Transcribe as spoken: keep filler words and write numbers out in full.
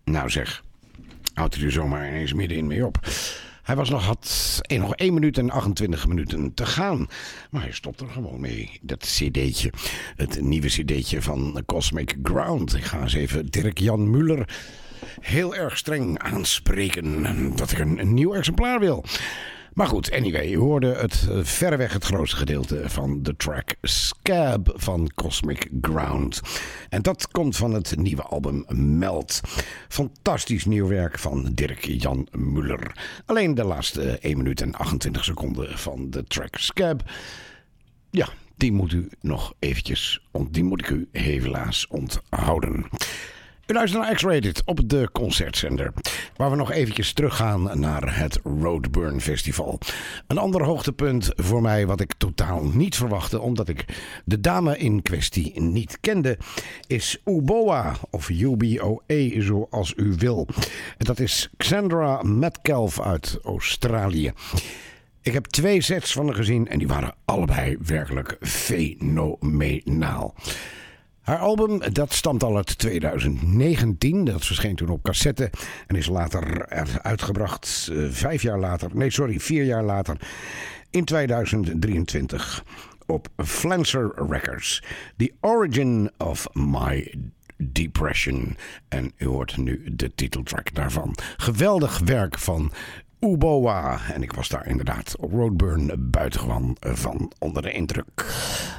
Nou zeg, houdt u er zomaar ineens middenin mee op. Hij was nog, had eh, nog één minuut en achtentwintig minuten te gaan. Maar hij stopt er gewoon mee. Dat cd'tje. Het nieuwe cd'tje van Cosmic Ground. Ik ga eens even Dirk-Jan Muller heel erg streng aanspreken dat ik een, een nieuw exemplaar wil. Maar goed, anyway, je hoorde het uh, verreweg het grootste gedeelte van de track Scab van Cosmic Ground. En dat komt van het nieuwe album Melt. Fantastisch nieuw werk van Dirk-Jan Muller. Alleen de laatste één minuut en achtentwintig seconden van de track Scab. Ja, die moet u nog eventjes, die moet ik u helaas onthouden. U luistert naar X-Rated op de concertzender, waar we nog eventjes teruggaan naar het Roadburn Festival. Een ander hoogtepunt voor mij wat ik totaal niet verwachtte, omdat ik de dame in kwestie niet kende, is Uboa, of U B O A zoals u wil. Dat is Xandra Metcalf uit Australië. Ik heb twee sets van haar gezien en die waren allebei werkelijk fenomenaal. Haar album, dat stamt al uit tweeduizend negentien. Dat verscheen toen op cassette en is later uitgebracht, uh, vijf jaar later, nee sorry, vier jaar later, in tweeduizend drieëntwintig op Flancer Records. The Origin of My Depression. En u hoort nu de titeltrack daarvan. Geweldig werk van Uboa. En ik was daar inderdaad op Roadburn buitengewoon van onder de indruk.